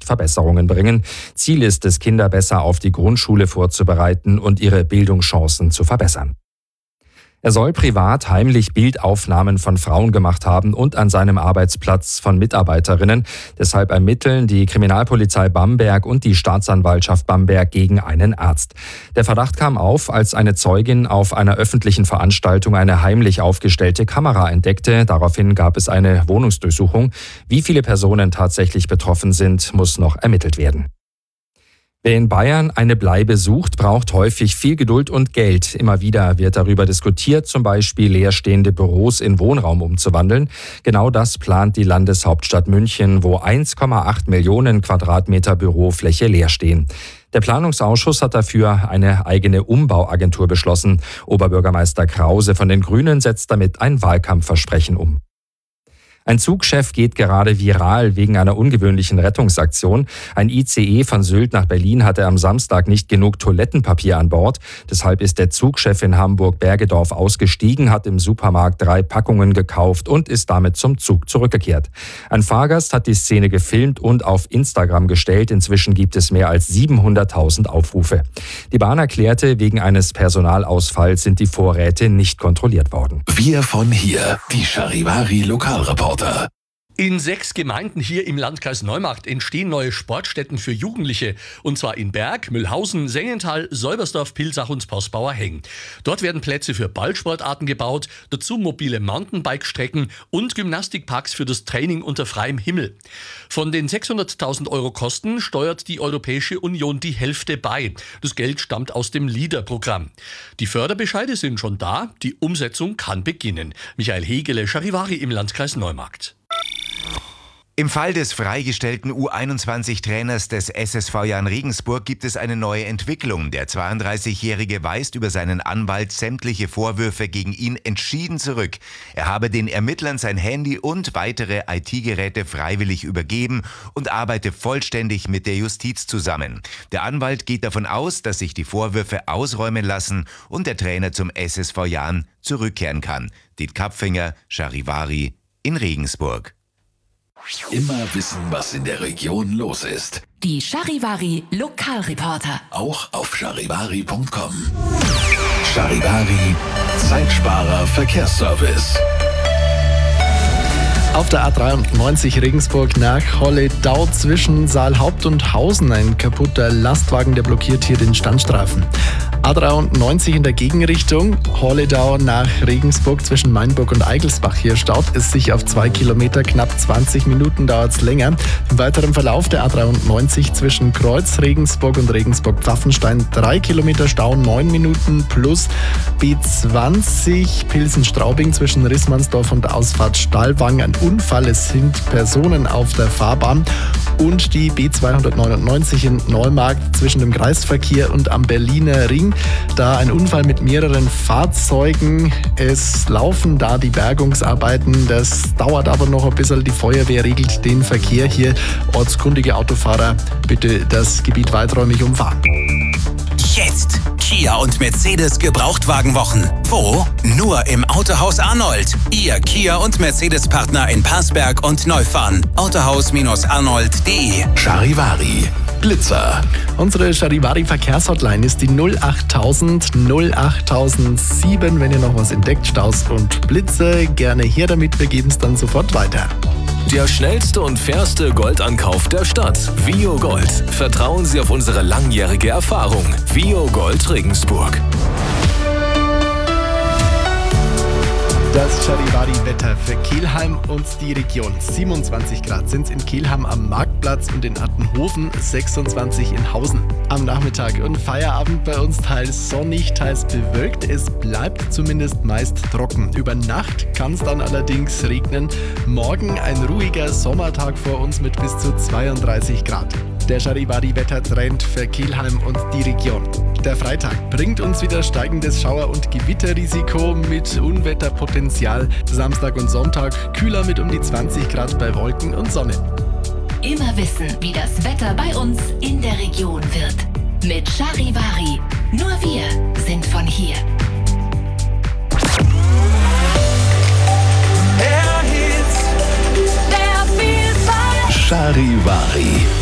Verbesserungen bringen. Ziel ist es, Kinder besser auf die Grundschule vorzubereiten und ihre Bildungschancen zu verbessern. Er soll privat heimlich Bildaufnahmen von Frauen gemacht haben und an seinem Arbeitsplatz von Mitarbeiterinnen. Deshalb ermitteln die Kriminalpolizei Bamberg und die Staatsanwaltschaft Bamberg gegen einen Arzt. Der Verdacht kam auf, als eine Zeugin auf einer öffentlichen Veranstaltung eine heimlich aufgestellte Kamera entdeckte. Daraufhin gab es eine Wohnungsdurchsuchung. Wie viele Personen tatsächlich betroffen sind, muss noch ermittelt werden. Wer in Bayern eine Bleibe sucht, braucht häufig viel Geduld und Geld. Immer wieder wird darüber diskutiert, zum Beispiel leerstehende Büros in Wohnraum umzuwandeln. Genau das plant die Landeshauptstadt München, wo 1,8 Millionen Quadratmeter Bürofläche leer stehen. Der Planungsausschuss hat dafür eine eigene Umbauagentur beschlossen. Oberbürgermeister Krause von den Grünen setzt damit ein Wahlkampfversprechen um. Ein Zugchef geht gerade viral wegen einer ungewöhnlichen Rettungsaktion. Ein ICE von Sylt nach Berlin hatte am Samstag nicht genug Toilettenpapier an Bord. Deshalb ist der Zugchef in Hamburg-Bergedorf ausgestiegen, hat im Supermarkt 3 Packungen gekauft und ist damit zum Zug zurückgekehrt. Ein Fahrgast hat die Szene gefilmt und auf Instagram gestellt. Inzwischen gibt es mehr als 700.000 Aufrufe. Die Bahn erklärte, wegen eines Personalausfalls sind die Vorräte nicht kontrolliert worden. Wir von hier, die Charivari Lokalreporter. In 6 Gemeinden hier im Landkreis Neumarkt entstehen neue Sportstätten für Jugendliche. Und zwar in Berg, Mühlhausen, Sengenthal, Säubersdorf, Pilsach und Posbauer-Heng. Dort werden Plätze für Ballsportarten gebaut, dazu mobile Mountainbike-Strecken und Gymnastikparks für das Training unter freiem Himmel. Von den 600.000 Euro Kosten steuert die Europäische Union die Hälfte bei. Das Geld stammt aus dem LEADER-Programm. Die Förderbescheide sind schon da, die Umsetzung kann beginnen. Michael Hegele, Charivari im Landkreis Neumarkt. Im Fall des freigestellten U21-Trainers des SSV Jahn Regensburg gibt es eine neue Entwicklung. Der 32-Jährige weist über seinen Anwalt sämtliche Vorwürfe gegen ihn entschieden zurück. Er habe den Ermittlern sein Handy und weitere IT-Geräte freiwillig übergeben und arbeite vollständig mit der Justiz zusammen. Der Anwalt geht davon aus, dass sich die Vorwürfe ausräumen lassen und der Trainer zum SSV Jahn zurückkehren kann. Diet Kapfinger, Charivari in Regensburg. Immer wissen, was in der Region los ist. Die Charivari Lokalreporter. Auch auf charivari.com. Charivari, Zeitsparer Verkehrsservice. Auf der A93 Regensburg nach Holledau zwischen Saalhaupt und Hausen ein kaputter Lastwagen, der blockiert hier den Standstreifen. A93 in der Gegenrichtung, Holledau nach Regensburg zwischen Mainburg und Eigelsbach. Hier staut es sich auf 2 Kilometer, knapp 20 Minuten dauert es länger. Im weiteren Verlauf der A93 zwischen Kreuz, Regensburg und Regensburg-Pfaffenstein 3 Kilometer Stau, 9 Minuten plus B20 Pilsen-Straubing zwischen Rissmannsdorf und Ausfahrt Stallwang. Ein Unfall, es sind Personen auf der Fahrbahn. Und die B299 in Neumarkt zwischen dem Kreisverkehr und am Berliner Ring. Da ein Unfall mit mehreren Fahrzeugen. Es laufen da die Bergungsarbeiten. Das dauert aber noch ein bisschen. Die Feuerwehr regelt den Verkehr hier. Ortskundige Autofahrer, bitte das Gebiet weiträumig umfahren. Jetzt Kia und Mercedes Gebrauchtwagenwochen. Wo? Nur im Autohaus Arnold. Ihr Kia und Mercedes-Partner in Passberg und Neufahren. Autohaus-arnold.de. Charivari, Blitzer. Unsere Charivari-Verkehrshotline ist die 08000 08007. Wenn ihr noch was entdeckt, Staus und Blitze, gerne her damit. Wir geben es dann sofort weiter. Der schnellste und fairste Goldankauf der Stadt. Vio Gold. Vertrauen Sie auf unsere langjährige Erfahrung. Vio Gold Regensburg. Das Charivari-Wetter für Kelheim und die Region. 27 Grad sind es in Kelheim am Marktplatz und in Attenhofen, 26 in Hausen. Am Nachmittag und Feierabend bei uns teils sonnig, teils bewölkt. Es bleibt zumindest meist trocken. Über Nacht kann es dann allerdings regnen. Morgen ein ruhiger Sommertag vor uns mit bis zu 32 Grad. Der Charivari-Wettertrend für Kelheim und die Region. Der Freitag bringt uns wieder steigendes Schauer- und Gewitterrisiko mit Unwetterpotenzial. Samstag und Sonntag kühler mit um die 20 Grad bei Wolken und Sonne. Immer wissen, wie das Wetter bei uns in der Region wird. Mit Charivari. Nur wir sind von hier. Charivari.